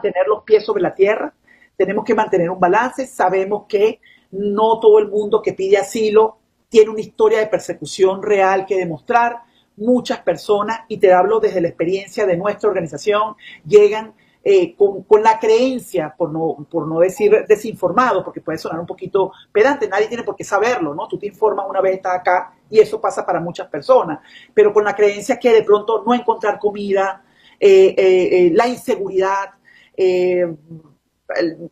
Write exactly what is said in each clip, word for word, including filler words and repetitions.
mantener los pies sobre la tierra, tenemos que mantener un balance. Sabemos que no todo el mundo que pide asilo tiene una historia de persecución real que demostrar. Muchas personas, y te hablo desde la experiencia de nuestra organización, llegan eh, con, con la creencia, por no, por no decir desinformado, porque puede sonar un poquito pedante, nadie tiene por qué saberlo, ¿no? Tú te informas una vez, estás acá, y eso pasa para muchas personas, pero con la creencia que de pronto no encontrar comida, eh, eh, eh, la inseguridad, eh, el,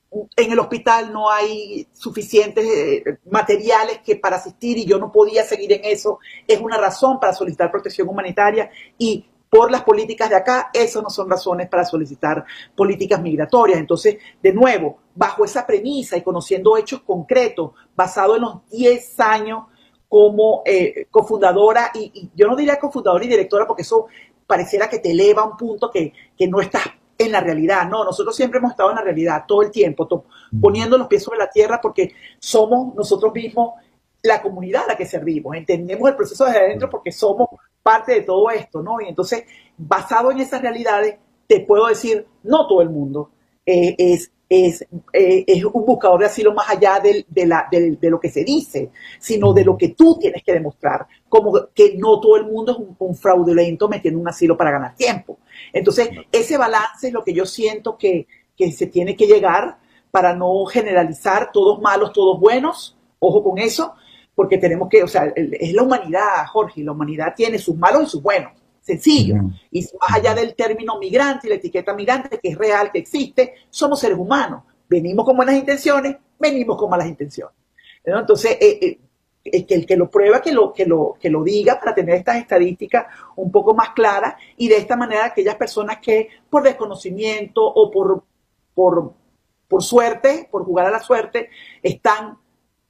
en el hospital no hay suficientes eh, materiales que para asistir y yo no podía seguir en eso, es una razón para solicitar protección humanitaria, y por las políticas de acá, esas no son razones para solicitar políticas migratorias. Entonces, de nuevo, bajo esa premisa y conociendo hechos concretos, basado en los diez años como eh, cofundadora, y, y yo no diría cofundadora y directora porque eso pareciera que te eleva a un punto que, que no estás en la realidad. No, nosotros siempre hemos estado en la realidad todo el tiempo, to, poniendo los pies sobre la tierra, porque somos nosotros mismos la comunidad a la que servimos, entendemos el proceso desde adentro porque somos parte de todo esto, ¿no? Y entonces, basado en esas realidades, te puedo decir, no todo el mundo eh, es, es, eh, es un buscador de asilo más allá de, de, la, de, de lo que se dice, sino de lo que tú tienes que demostrar, como que no todo el mundo es un, un fraudulento metiendo un asilo para ganar tiempo. Entonces, ese balance es lo que yo siento que, que se tiene que llegar para no generalizar todos malos, todos buenos, ojo con eso, porque tenemos que, o sea, es la humanidad, Jorge, la humanidad tiene sus malos y sus buenos, sencillo. Uh-huh. Y más allá del término migrante y la etiqueta migrante, que es real, que existe, somos seres humanos. Venimos con buenas intenciones, venimos con malas intenciones, ¿no? Entonces, eh, eh, el, que, el que lo prueba, que lo, que, lo, que lo diga para tener estas estadísticas un poco más claras, y de esta manera aquellas personas que por desconocimiento o por, por, por suerte, por jugar a la suerte, están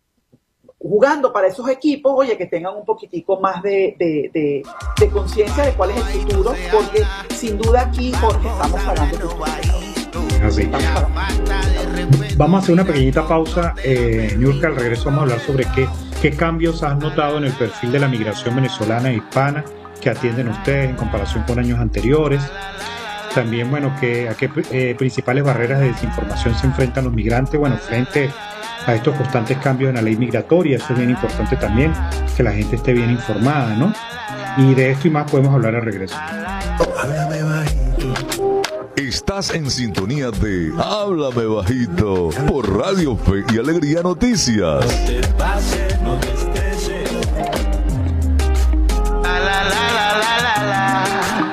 jugando para esos equipos, oye, que tengan un poquitico más de, de, de, de conciencia de cuál es el futuro, porque sin duda aquí, Jorge, estamos pagando. Así. Estamos pagando. Vamos a hacer una pequeñita pausa, eh, Niurka. Al regreso vamos a hablar sobre qué, qué cambios has notado en el perfil de la migración venezolana e hispana que atienden ustedes en comparación con años anteriores. También, bueno, que, a qué eh, principales barreras de desinformación se enfrentan los migrantes, bueno, frente a estos constantes cambios en la ley migratoria. Eso es bien importante también, que la gente esté bien informada, ¿no? Y de esto y más podemos hablar al regreso. Háblame bajito. Estás en sintonía de Háblame Bajito por Radio Fe y Alegría Noticias. No te pases, no te estreses. La, la, la, la, la, la.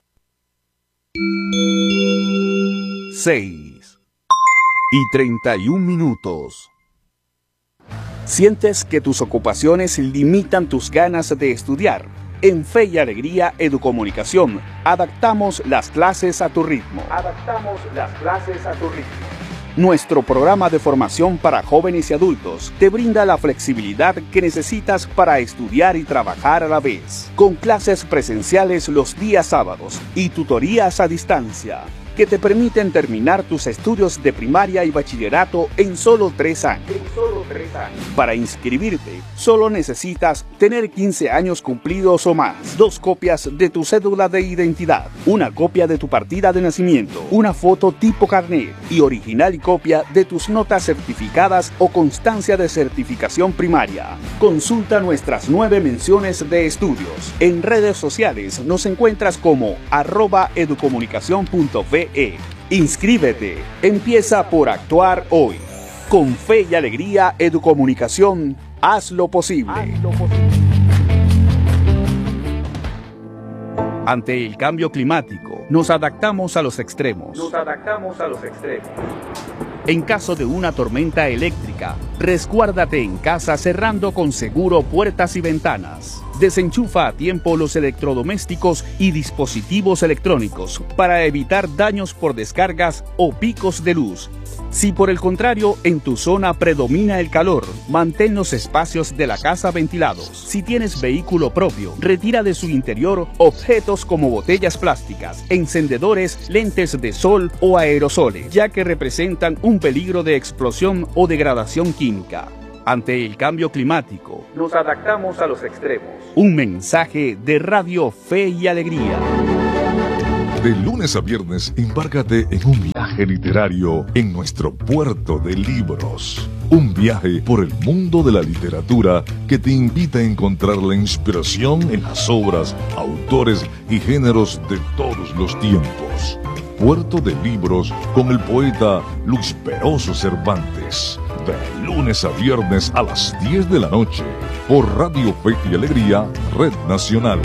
seis y treinta y un minutos. ¿Sientes que tus ocupaciones limitan tus ganas de estudiar? En Fe y Alegría Educomunicación, adaptamos las clases a tu ritmo. Adaptamos las clases a tu ritmo. Nuestro programa de formación para jóvenes y adultos te brinda la flexibilidad que necesitas para estudiar y trabajar a la vez, con clases presenciales los días sábados y tutorías a distancia, que te permiten terminar tus estudios de primaria y bachillerato en solo tres años. En solo tres años. Para inscribirte, solo necesitas tener quince años cumplidos o más, dos copias de tu cédula de identidad, una copia de tu partida de nacimiento, una foto tipo carnet y original y copia de tus notas certificadas o constancia de certificación primaria. Consulta nuestras nueve menciones de estudios. En redes sociales nos encuentras como arroba educomunicación punto ve. Inscríbete, empieza por actuar hoy. Con Fe y Alegría Educomunicación, haz lo posible. Haz lo posible. Ante el cambio climático, nos adaptamos a los extremos. Nos adaptamos a los extremos. En caso de una tormenta eléctrica, resguárdate en casa cerrando con seguro puertas y ventanas. Desenchufa a tiempo los electrodomésticos y dispositivos electrónicos para evitar daños por descargas o picos de luz. Si por el contrario en tu zona predomina el calor, mantén los espacios de la casa ventilados. Si tienes vehículo propio, retira de su interior objetos como botellas plásticas, encendedores, lentes de sol o aerosoles, ya que representan un peligro de explosión o degradación química. Ante el cambio climático, nos adaptamos a los extremos. Un mensaje de Radio Fe y Alegría. De lunes a viernes, embárgate en un viaje viaje literario en nuestro puerto de libros. Un viaje por el mundo de la literatura que te invita a encontrar la inspiración en las obras, autores y géneros de todos los tiempos. Puerto de Libros con el poeta Luis Peroso Cervantes. De lunes a viernes a las diez de la noche por Radio Fe y Alegría, Red Nacional.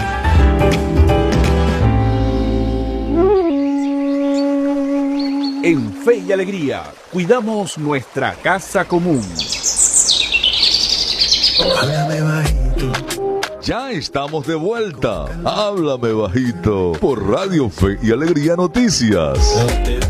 En Fe y Alegría, cuidamos nuestra casa común. Háblame bajito. Ya estamos de vuelta. Háblame bajito por Radio Fe y Alegría Noticias.